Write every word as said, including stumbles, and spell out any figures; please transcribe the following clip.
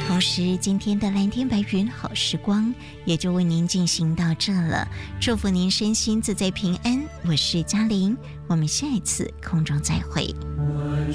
同时今天的蓝天白云好时光也就为您进行到这了，祝福您身心自在平安，我是嘉玲，我们下一次空中再会。